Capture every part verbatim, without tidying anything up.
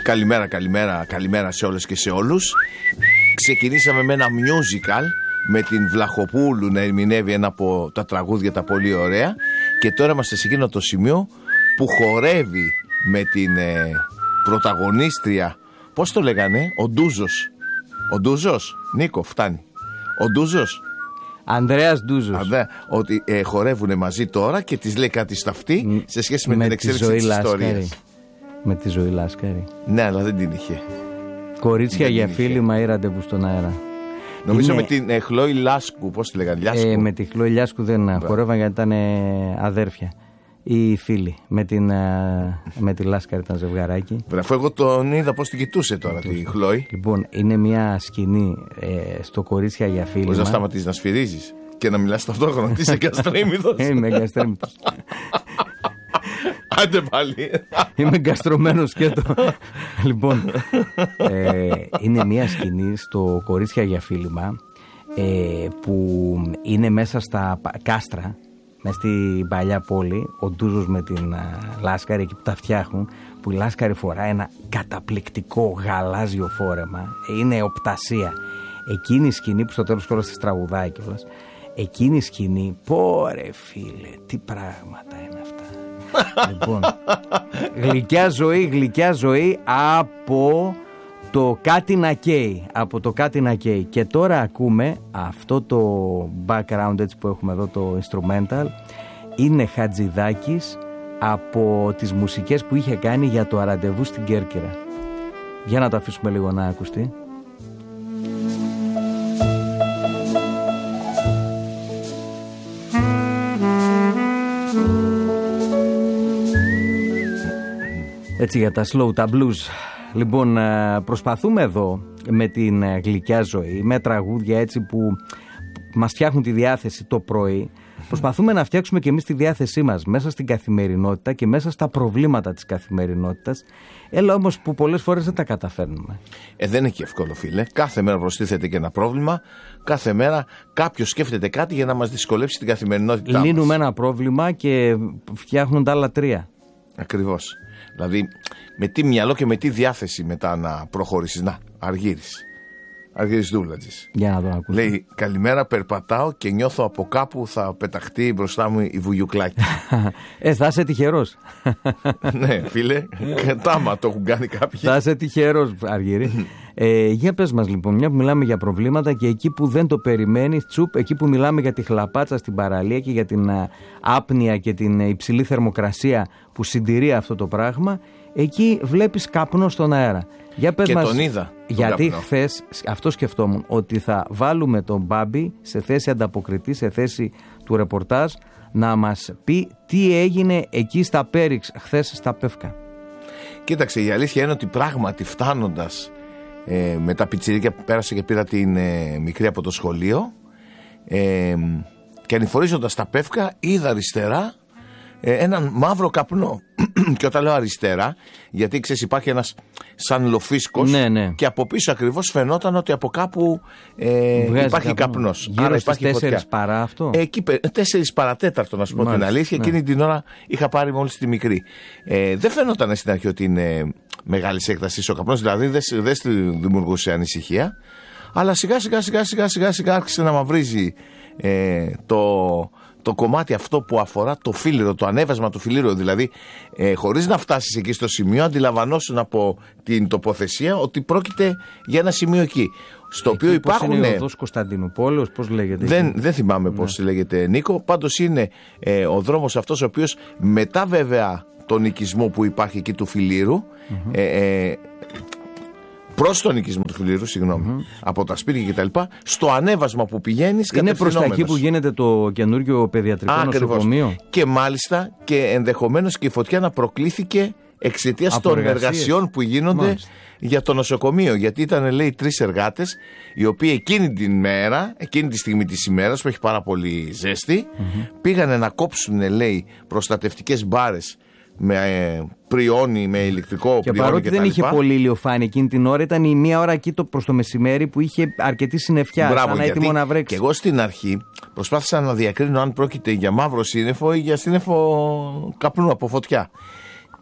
Καλημέρα, καλημέρα, καλημέρα σε όλες και σε όλους. Ξεκινήσαμε με ένα musical με την Βλαχοπούλου να ερμηνεύει ένα από τα τραγούδια τα πολύ ωραία. Και τώρα είμαστε σε εκείνο το σημείο που χορεύει με την ε, πρωταγωνίστρια. Πώς το λέγανε, ο Ντούζος. Ο Ντούζος, Νίκο, φτάνει. Ο Ντούζος. Ανδρέας Ντούζος. Ανδρέα, ότι ε, χορεύουν μαζί τώρα και της λέει κάτι στα αυτή σε σχέση με, με την εξέλιξη της ιστορίας. Με τη Ζωή Λάσκαρη. Ναι, αλλά δεν την είχε. Κορίτσια δεν για είχε. φίλημα ή ραντεβού στον αέρα. Νομίζω Είναι... με την ε, Χλόη Λάσκου, πώς τη λέγανε, Λιάσκου. Ε, με τη Χλόη Λιάσκου δεν χορεύαν γιατί ήταν ε, αδέρφια. Ή φίλοι. Με, την, ε, με τη Λάσκαρη ήταν ζευγαράκι. Αφού εγώ τον είδα πώς την κοιτούσε τώρα τη Χλόη. Λοιπόν, είναι μια σκηνή ε, στο Κορίτσια για φίλημα. Πώς να σταματήσεις να σφυρίζεις και να μιλάς ταυτόχρονα. Τι είσαι γκαστρέμιδος. Είμαι γκαστρέμιδος. Άντε πάλι. Είμαι γκαστρωμένος και το. Λοιπόν, ε, είναι μια σκηνή στο Κορίτσια για φίλημα ε, που είναι μέσα στα κάστρα, μέσα στην παλιά πόλη, ο Ντούζος με την α, Λάσκαρη εκεί που τα φτιάχνουν, που η Λάσκαρη φοράει ένα καταπληκτικό γαλάζιο φόρεμα, είναι οπτασία. Εκείνη η σκηνή που στο τέλος κιόλας της τραγουδάει κιόλας, εκείνη η σκηνή, πόρε φίλε, τι πράγματα είναι αυτά. Λοιπόν, γλυκιά ζωή, γλυκιά ζωή από το Κάτι να καίει, από το Κάτι να καίει. Και τώρα ακούμε αυτό το background έτσι που έχουμε εδώ, το instrumental, είναι Χατζηδάκης από τις μουσικές που είχε κάνει για το ραντεβού στην Κέρκυρα. Για να το αφήσουμε λίγο να ακουστεί. Έτσι για τα slow, τα blues. Λοιπόν, προσπαθούμε εδώ με την γλυκιά ζωή, με τραγούδια έτσι που μας φτιάχνουν τη διάθεση το πρωί. Προσπαθούμε να φτιάξουμε και εμείς τη διάθεσή μας μέσα στην καθημερινότητα και μέσα στα προβλήματα της καθημερινότητας. Έλα όμως που πολλές φορές δεν τα καταφέρνουμε. Ε, δεν είναι και εύκολο, φίλε. Κάθε μέρα προστίθεται και ένα πρόβλημα. Κάθε μέρα κάποιος σκέφτεται κάτι για να μας δυσκολεύσει την καθημερινότητά μας. Λύνουμε ένα πρόβλημα και φτιάχνουν τα άλλα τρία. Ακριβώς. Δηλαδή, με τι μυαλό και με τι διάθεση μετά να προχωρήσεις. Να, Αργύρης. Αργύρης Δούλατζης. Για να τον ακούσουμε. Λέει, καλημέρα, περπατάω και νιώθω από κάπου θα πεταχτεί μπροστά μου η βουγιουκλάκη. Ε, θα είσαι τυχερός. Ναι, φίλε, κατάμα το έχουν κάνει κάποιοι. Θα είσαι τυχερός, Αργύρη. Ε, για πες μας λοιπόν, μια που μιλάμε για προβλήματα και εκεί που δεν το περιμένεις, τσουπ, εκεί που μιλάμε για τη χλαπάτσα στην παραλία και για την α, άπνοια και την υψηλή θερμοκρασία που συντηρεί αυτό το πράγμα, εκεί βλέπεις καπνό στον αέρα. Για πες και μας, τον είδα. Τον γιατί καπνό. χθες αυτό σκεφτόμουν, ότι θα βάλουμε τον Μπάμπη σε θέση ανταποκριτή, σε θέση του ρεπορτάζ, να μας πει τι έγινε εκεί στα Πέριξ χθες στα Πεύκα. Κοίταξε, η αλήθεια είναι ότι πράγματι φτάνοντας ε, με τα πιτσιρίκια που πέρασα και πήρα την ε, μικρή από το σχολείο ε, και ανηφορίζοντας τα Πεύκα είδα αριστερά ε, έναν μαύρο καπνό. Και όταν λέω αριστερά, γιατί ξέρεις υπάρχει ένας σαν λοφίσκος, ναι, ναι. Και από πίσω ακριβώς φαινόταν ότι από κάπου ε, υπάρχει καπνό. καπνός. Γύρω άρα στις υπάρχει τέσσερις φωτιά. παρά αυτό. Ε, εκεί τέσσερις παρατέταρτο να σου πω την αλήθεια. Ναι. Εκείνη την ώρα είχα πάρει μόλις τη μικρή. Ε, δεν φαινόταν στην αρχή ότι είναι μεγάλης έκτασης ο καπνός, δηλαδή δεν, δεν δημιουργούσε ανησυχία. Αλλά σιγά σιγά σιγά σιγά σιγά, σιγά άρχισε να μαυρίζει ε, το... το κομμάτι αυτό που αφορά το φίληρο, το ανέβασμα του φιλήρου. Δηλαδή, ε, χωρίς να φτάσεις εκεί στο σημείο, αντιλαμβανόσουν από την τοποθεσία ότι πρόκειται για ένα σημείο εκεί. Στο εκεί οποίο υπάρχουν. Είναι ο οδός Κωνσταντινούπολεως, πώς λέγεται. Δεν, δεν θυμάμαι πώς ναι. λέγεται, Νίκο. Πάντως είναι ε, ο δρόμος αυτός ο οποίος μετά βέβαια τον οικισμό που υπάρχει εκεί του φιλήρου. Mm-hmm. Ε, ε, προς τον οικισμό του φιλήρου, συγγνώμη, mm-hmm. από τα σπίτια και τα λοιπά, στο ανέβασμα που πηγαίνεις, είναι προς τα εκεί που γίνεται το καινούργιο παιδιατρικό Α, νοσοκομείο. Και μάλιστα και ενδεχομένως και η φωτιά να προκλήθηκε εξαιτίας από των εργασίες. εργασιών που γίνονται μάλιστα. για το νοσοκομείο. Γιατί ήταν, λέει, τρεις εργάτες, οι οποίοι εκείνη την μέρα, εκείνη τη στιγμή της ημέρας που έχει πάρα πολύ ζέστη, mm-hmm. πήγανε να κόψουν, λέει, προστατευτικές μπάρες με ε, πριόνι, με ηλεκτρικό και πριόνι παρότι και δεν είχε πολύ ηλιοφάνεια εκείνη την ώρα, ήταν η μία ώρα εκεί το προς το μεσημέρι που είχε αρκετή συννεφιά. Μπράβο, σαν έτοιμο να βρέξει. Και εγώ στην αρχή προσπάθησα να διακρίνω αν πρόκειται για μαύρο σύννεφο ή για σύννεφο καπνού από φωτιά.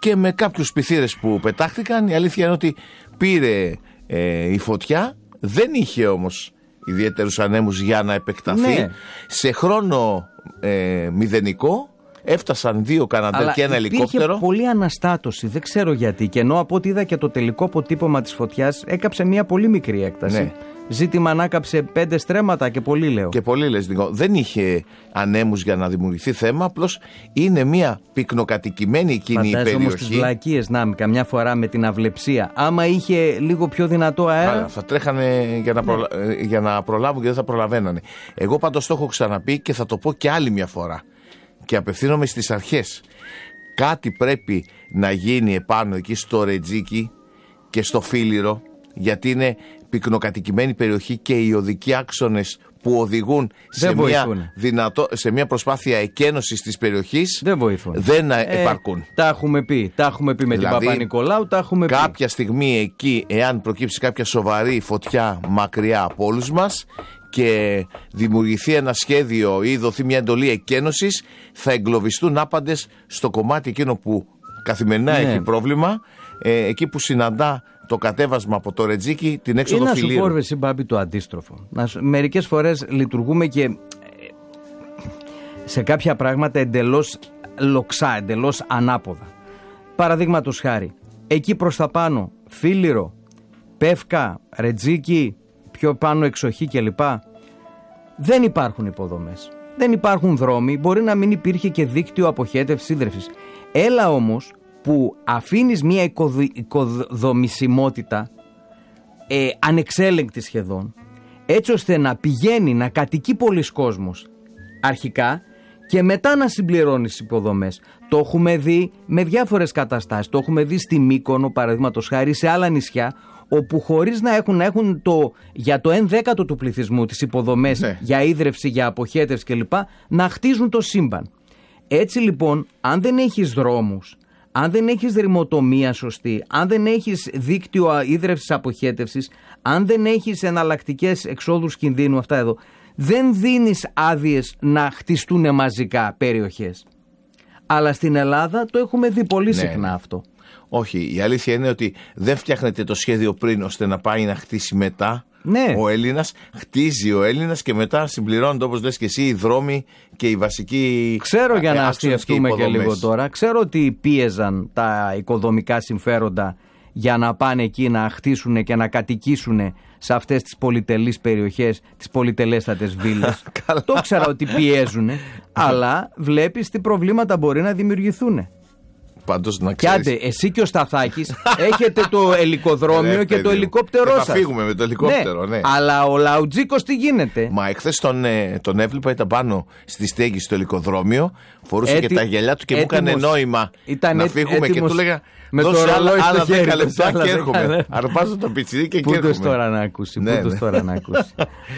και με κάποιους πυθύρες που πετάχτηκαν. Η αλήθεια είναι ότι πήρε ε, η φωτιά, δεν είχε όμως ιδιαίτερους ανέμους για να επεκταθεί. Ναι. Σε χρόνο ε, μηδενικό έφτασαν δύο Καναντέρ και ένα ελικόπτερο. Υπήρχε πολλή αναστάτωση, δεν ξέρω γιατί. Και ενώ από ό,τι είδα και το τελικό αποτύπωμα της φωτιάς έκαψε μια πολύ μικρή έκταση. Ναι. Ζήτημα ανάκαψε πέντε στρέμματα και πολύ λέω. Και πολύ λες, Νικό. Δεν είχε ανέμους για να δημιουργηθεί θέμα, απλώς είναι μια πυκνοκατοικημένη εκείνη η περιοχή. Όμως τις βλακίες, να μην, καμιά φορά με την αυλεψία. Άμα είχε λίγο πιο δυνατό αέρα. Άρα, θα τρέχανε για να, προλα... ναι. για να προλάβουν και δεν θα προλαβαίνανε. Εγώ πάντως το έχω ξαναπεί και θα το πω και άλλη μια φορά. Και απευθύνομαι στις αρχές. Κάτι πρέπει να γίνει επάνω εκεί στο Ρετζίκι και στο Φίλιρο, γιατί είναι πυκνοκατοικημένη περιοχή και οι οδικοί άξονες που οδηγούν σε μια, δυνατό, σε μια προσπάθεια εκένωσης της περιοχής δεν, δεν ε, επαρκούν. Τα έχουμε πει, τα έχουμε πει με δηλαδή, την Παπα-Νικολάου, τα έχουμε κάποια πει. Κάποια στιγμή εκεί, εάν προκύψει κάποια σοβαρή φωτιά μακριά από όλους μας και δημιουργηθεί ένα σχέδιο ή δοθεί μια εντολή εκένωσης, θα εγκλωβιστούν άπαντες στο κομμάτι εκείνο που καθημερινά ναι. έχει πρόβλημα, ε, εκεί που συναντά το κατέβασμα από το Ρετζίκι την έξοδο Φιλίρου. Είναι να σου πω, εσύ, Μπάμπη, το αντίστροφο. Μερικές φορές λειτουργούμε και σε κάποια πράγματα εντελώς λοξά, εντελώς ανάποδα. Παραδείγματος χάρη, εκεί προς τα πάνω, Φίλιρο, Πεύκα, Ρετζίκι, πιο πάνω εξοχή κλπ. Δεν υπάρχουν υποδομές. Δεν υπάρχουν δρόμοι, μπορεί να μην υπήρχε και δίκτυο αποχέτευσης ίδρευσης. Έλα όμως που αφήνεις μια οικοδο, οικοδομησιμότητα ε, ανεξέλεγκτη σχεδόν, έτσι ώστε να πηγαίνει να κατοικεί πολλής κόσμος αρχικά και μετά να συμπληρώνεις τις υποδομές. Το έχουμε δει με διάφορες καταστάσεις. Το έχουμε δει στη Μύκονο, παραδείγματος χάρη, σε άλλα νησιά, όπου χωρίς να έχουν, να έχουν το, για το ένα δέκατο του πληθυσμού τις υποδομές ναι. για ίδρυυση, για αποχέτευση κλπ, να χτίζουν το σύμπαν. Έτσι λοιπόν, αν δεν έχεις δρόμους, αν δεν έχεις δρυμοτομία σωστή, αν δεν έχεις δίκτυο ίδρυυσης αποχέτευσης, αν δεν έχεις εναλλακτικές εξόδους κινδύνου, αυτά εδώ, δεν δίνεις άδειες να χτιστούν μαζικά περιοχές. Αλλά στην Ελλάδα το έχουμε δει πολύ ναι. συχνά αυτό. Όχι, η αλήθεια είναι ότι δεν φτιάχνεται το σχέδιο πριν ώστε να πάει να χτίσει μετά ναι. ο Έλληνας. Χτίζει ο Έλληνας και μετά συμπληρώνονται, όπως λες και εσύ, οι δρόμοι και οι βασικοί. Ξέρω, για να αστιευτούμε και, και λίγο τώρα, ξέρω ότι πίεζαν τα οικοδομικά συμφέροντα για να πάνε εκεί να χτίσουν και να κατοικήσουν σε αυτές τις πολυτελείς περιοχές, τις πολυτελέστατες βίλες. Το ξέρω ότι πιέζουν, αλλά βλέπεις τι προβλήματα μπορεί να δημιουργηθούν. Πάντως, να και άντε, εσύ και ο Σταθάκης έχετε το ελικοδρόμιο και το ελικόπτερό σας. Θα φύγουμε με το ελικόπτερο, ναι. ναι. Αλλά ο Λαουτζίκος τι γίνεται? Μα εχθές τον, τον έβλεπα, ήταν πάνω στη στέγη στο ελικοδρόμιο, φορούσε Έτι... και τα γυαλιά του και έτοιμος, μου έκανε νόημα ήταν να φύγουμε έτοιμος, και του έλεγα με δώσε άλλα, άλλα δέκα λεπτά και έρχομαι. Αρπάζω το πιτσιρί και έρχομαι. Πού τώρα να ακούσει, ναι, πού ναι. τώρα να ακούσει.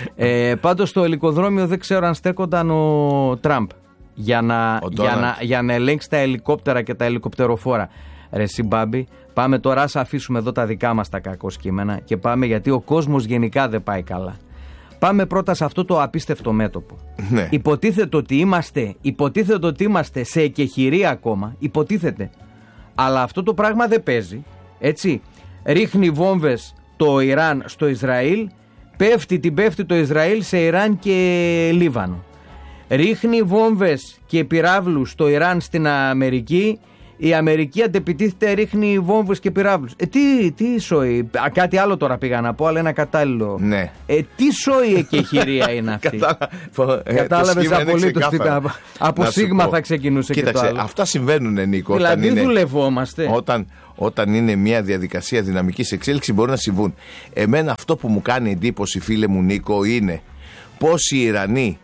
ε, πάντως στο ελικοδρόμιο δεν ξέρω αν στέκονταν ο Τραμπ. Για να, για, να, για να ελέγξει τα ελικόπτερα και τα ελικοπτεροφόρα. Ρε Συμπάμπη, πάμε τώρα, ας αφήσουμε εδώ τα δικά μας τα κακό κείμενα και πάμε, γιατί ο κόσμος γενικά δεν πάει καλά. Πάμε πρώτα σε αυτό το απίστευτο μέτωπο. Ναι. Υποτίθεται ότι είμαστε, υποτίθεται ότι είμαστε σε εκεχηρία ακόμα, υποτίθεται. Αλλά αυτό το πράγμα δεν παίζει, έτσι. Ρίχνει βόμβες το Ιράν στο Ισραήλ, πέφτει την πέφτει το Ισραήλ σε Ιράν και Λίβανο. Ρίχνει βόμβες και πυράβλους στο Ιράν στην Αμερική, η Αμερική αντεπιτίθεται, ρίχνει βόμβες και πυράβλους. Ε, τι, τι σοϊ, α, κάτι άλλο τώρα πήγα να πω, αλλά ένα κατάλληλο. Ναι. Ε, τι σοϊ εκεχηρία είναι αυτή. Κατάλαβες απολύτως. Από σίγμα θα ξεκινούσε. Κοίταξε, και το άλλο. Αυτά συμβαίνουν, Νίκο. Δηλαδή όταν δουλευόμαστε. Είναι, όταν, όταν είναι μια διαδικασία δυναμικής εξέλιξης μπορεί να συμβούν. Εμένα αυτό που μου κάνει εντύπωση, φίλε μου Νίκο, είναι πως οι Ιρανοί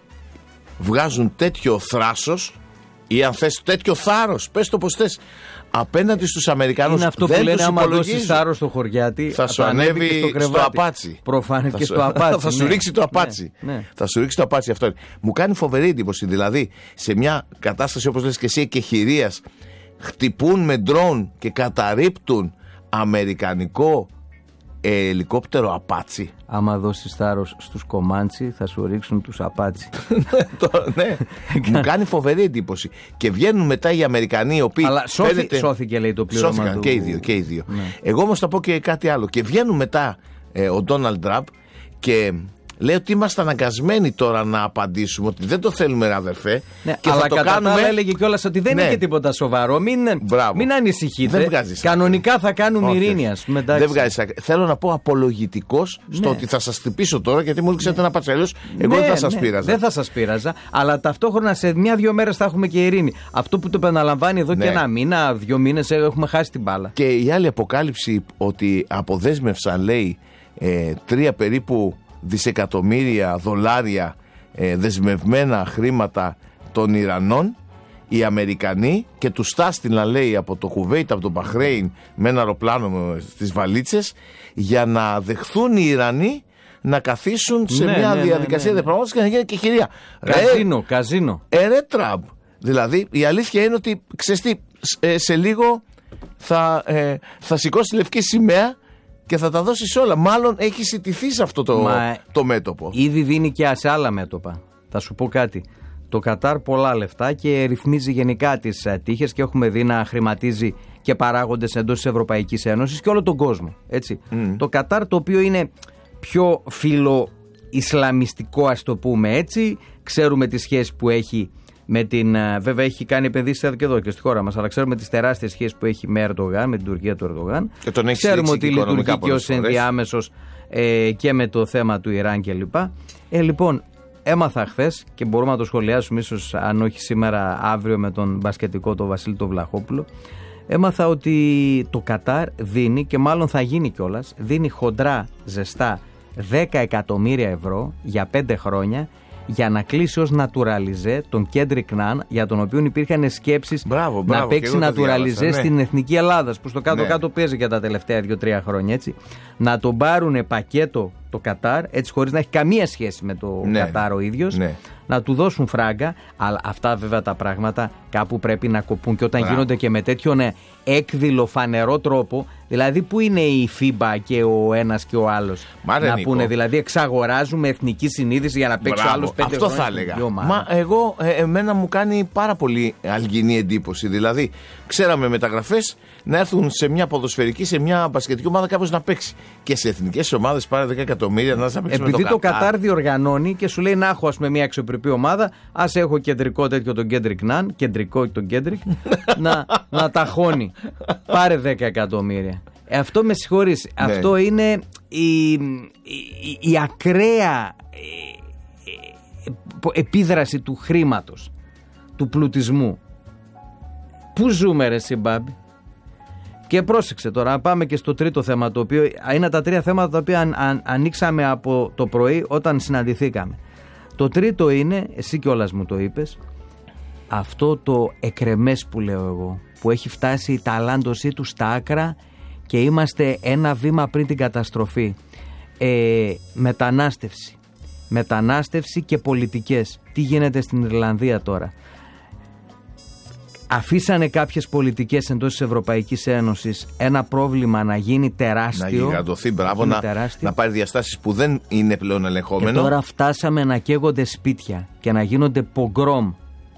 βγάζουν τέτοιο θράσος ή αν θες τέτοιο θάρρος, πες το πως θες, απέναντι στους Αμερικάνους. Είναι αυτό δεν που λένε, άμα δώσεις θάρρος στο χωριάτι θα σου ανέβει στο, στο απάτσι. Προφανώς και στο απάτσι. Θα σου ναι. ρίξει το απάτσι. Ναι, ναι. Θα σου ρίξει το απάτσι αυτό. Μου κάνει φοβερή εντύπωση. Δηλαδή, σε μια κατάσταση όπως λες και εσύ εκεχηρίας, χτυπούν με ντρόουν και καταρρίπτουν αμερικανικό ε, ελικόπτερο Απάτσι. Άμα δώσεις θάρρος στους Κομάντσι, θα σου ρίξουν τους Απάτσι. Ναι, μου κάνει φοβερή εντύπωση. Και βγαίνουν μετά οι Αμερικανοί, οι οποίοι. Αλλά σώθη, φαίνεται, σώθηκε, λέει, το πλήρωμα. Σώθηκαν του... και οι δύο. Και οι δύο. Ναι. Εγώ όμως θα πω και κάτι άλλο. Και βγαίνουν μετά ε, ο Ντόναλντ Τραμπ και λέει ότι είμαστε αναγκασμένοι τώρα να απαντήσουμε ότι δεν το θέλουμε, αδερφέ. Ναι, και αλλά θα το κατά κάνουμε. τα άλλα έλεγε κιόλας ότι δεν ναι. είναι και τίποτα σοβαρό. Μην, μην ανησυχείτε. Κανονικά θα κάνουμε ειρήνη, ας πούμε. Δεν βγάζει. Θέλω να πω απολογητικός ναι. στο ότι θα σας χτυπήσω τώρα, γιατί μου ρίξατε ναι. ένα πατσέλος. Εγώ ναι, δεν θα σας ναι, πείραζα. Δεν θα σας πείραζα, αλλά ταυτόχρονα σε μια-δυο μέρες θα έχουμε και ειρήνη. Αυτό που το επαναλαμβάνει εδώ ναι. και ένα μήνα, δύο μήνες έχουμε χάσει την μπάλα. Και η άλλη αποκάλυψη ότι αποδέσμευσαν, λέει, ε, τρία περίπου δισεκατομμύρια δολάρια ε, δεσμευμένα χρήματα των Ιρανών οι Αμερικανοί και τους στάστηλαν, λέει, από το Κουβέιτ, από το Μπαχρέιν με ένα αεροπλάνο στις βαλίτσες για να δεχθούν οι Ιρανοί να καθίσουν σε ναι, μια ναι, διαδικασία ναι, ναι. διαπραγμάτευσης και να γίνει και χειρία. Καζίνο, ρε, καζίνο. Ε, ρε Τραμπ. Δηλαδή η αλήθεια είναι ότι ξέρεις τι, ε, σε λίγο θα, ε, θα σηκώσει τη λευκή σημαία και θα τα δώσεις όλα. Μάλλον έχει συντηθεί σε αυτό το, Μα, το μέτωπο. Ήδη δίνει και σε άλλα μέτωπα. Θα σου πω κάτι. Το Κατάρ πολλά λεφτά και ρυθμίζει γενικά τις τύχες και έχουμε δει να χρηματίζει και παράγοντες εντός της Ευρωπαϊκής Ένωσης και όλο τον κόσμο. Έτσι. Mm. Το Κατάρ, το οποίο είναι πιο φιλο-ισλαμιστικό, ας το πούμε έτσι, ξέρουμε τις σχέσεις που έχει με την. Βέβαια, έχει κάνει επενδύσεις εδώ και εδώ και στη χώρα μας, αλλά ξέρουμε τις τεράστιες σχέσεις που έχει με Ερντογάν, με την Τουρκία του Ερντογάν. Και τον έχει ξέρουμε ότι λειτουργεί και ως φορές. ενδιάμεσος ε, και με το θέμα του Ιράν κλπ. Ε, λοιπόν, έμαθα χθες και μπορούμε να το σχολιάσουμε ίσως αν όχι σήμερα, αύριο με τον μπασκετικό τον Βασίλη τον Βλαχόπουλο. Έμαθα ότι το Κατάρ δίνει, και μάλλον θα γίνει κιόλας, δίνει χοντρά, ζεστά δέκα εκατομμύρια ευρώ για πέντε χρόνια για να κλείσει ως naturalisé τον Κέντρικ Ναν, για τον οποίο υπήρχαν σκέψεις μπράβο, μπράβο, να παίξει naturalisé ναι. στην Εθνική Ελλάδα, που στο κάτω-κάτω ναι. παίζει για τα τελευταία δύο τρία χρόνια. Έτσι. Να τον πάρουν πακέτο το Κατάρ, έτσι χωρίς να έχει καμία σχέση με το ναι. Κατάρ ο ίδιος, ναι. να του δώσουν φράγκα, αλλά αυτά βέβαια τα πράγματα κάπου πρέπει να κοπούν και όταν μπράβο. γίνονται και με τέτοιον έκδηλο φανερό τρόπο, δηλαδή που είναι η φίμπα και ο ένας και ο άλλος. Μα, να Νίκο. πούνε δηλαδή εξαγοράζουμε εθνική συνείδηση για να παίξει ο άλλος πέντε Αυτό θα έλεγα. Μα εγώ, ε, εμένα μου κάνει πάρα πολύ αλγινή εντύπωση. Δηλαδή, ξέραμε μεταγραφές να έρθουν σε μια ποδοσφαιρική, σε μια μπασκετική ομάδα κάποιος να παίξει. Και σε εθνικές ομάδες πάρε δέκα εκατομμύρια να παίξει. Επειδή με το, το Κατάρ. Κατάρ διοργανώνει και σου λέει να έχω, ας πούμε, μια αξιοπρεπή ομάδα, ας έχω κεντρικό τέτοιο τον Κέντρικ Ναν, κεντρικό τον Κέντρικ, να, να ταχώνει. Πάρε δέκα εκατομμύρια. Ε, αυτό με συγχωρείς, ναι. αυτό είναι η, η, η, η ακραία ε, ε, επίδραση του χρήματος, του πλουτισμού. Πού ζούμε ρε Συμπάμπη? Και πρόσεξε τώρα, να πάμε και στο τρίτο θέμα, το οποίο είναι τα τρία θέματα τα οποία αν, αν, ανοίξαμε από το πρωί όταν συναντηθήκαμε. Το τρίτο είναι, εσύ κιόλας μου το είπες, αυτό το εκρεμές που λέω εγώ, που έχει φτάσει η ταλάντωσή του στα άκρα και είμαστε ένα βήμα πριν την καταστροφή. Ε, μετανάστευση. Μετανάστευση και πολιτικές. Τι γίνεται στην Ιρλανδία τώρα? Αφήσανε κάποιες πολιτικές εντός της Ευρωπαϊκής Ένωσης ένα πρόβλημα να γίνει τεράστιο. Να γιγαντωθεί, μπράβο, να, να πάρει διαστάσεις που δεν είναι πλέον ελεγχόμενο. Και τώρα φτάσαμε να καίγονται σπίτια και να γίνονται πογκρόμ.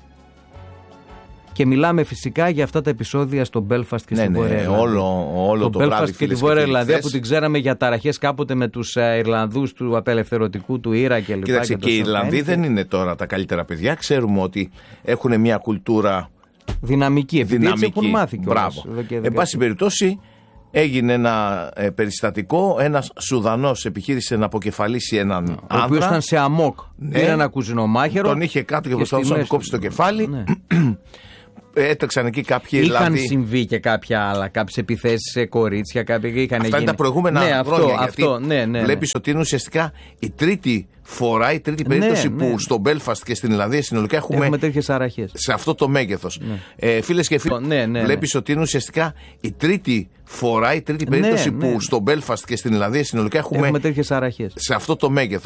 Και μιλάμε φυσικά για αυτά τα επεισόδια στο Belfast και ναι, στη Βόρεια ναι, Ιρλανδία. Όλο, όλο το, το Belfast βράδυ, και τη Βόρεια Ιρλανδία που την ξέραμε για ταραχές κάποτε με τους Ιρλανδούς του απελευθερωτικού του Ήρα και λοιπά. Κοίταξε, και, και οι Ιρλανδοί δεν είναι τώρα τα καλύτερα παιδιά. Ξέρουμε ότι έχουν μια κουλτούρα δυναμική, επειδή δυναμική. Έτσι έχουν μάθει κιόλας. Εν πάση περιπτώσει, έγινε ένα ε, περιστατικό. Ένας Σουδανός επιχείρησε να αποκεφαλίσει έναν ο άντρα. Ο οποίος ήταν σε αμόκ. Ναι. Πήρε ένα κουζινομάχαιρο. Τον είχε κάτω και προσπαθούσε να του κόψει το κεφάλι. Ναι. Έτρεξαν εκεί κάποιοι Είχαν Ιρλανδοί. συμβεί και κάποια άλλα, κάποιες επιθέσεις σε κορίτσια, κάποια είχαν Αυτά γίνει. είναι τα προηγούμενα ναι, χρόνια. Αυτό, γιατί αυτό, ναι, ναι, βλέπεις ότι είναι ουσιαστικά η τρίτη φορά, η τρίτη περίπτωση ναι, που ναι. στο Belfast και στην Ιρλανδία συνολικά έχουμε, έχουμε τέτοιες αραχές. Σε αυτό το μέγεθος. Ναι. Ε, φίλες και φίλοι, ναι, ναι, βλέπεις ναι. ότι είναι ουσιαστικά η τρίτη φορά, η τρίτη περίπτωση ναι, που ναι. στο Belfast και στην Ιρλανδία συνολικά έχουμε, έχουμε τέτοιες αραχές. Σε αυτό το μέγεθος.